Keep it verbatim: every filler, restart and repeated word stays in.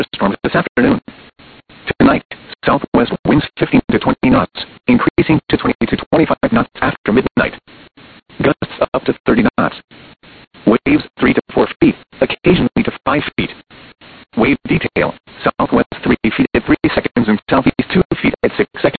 thunderstorms this afternoon. Tonight, southwest winds fifteen to twenty knots, increasing to twenty to twenty-five knots after midnight. Gusts up to thirty knots. Waves three to four feet, occasionally to five feet. Wave detail, southwest three feet at three seconds and southeast two feet at six seconds.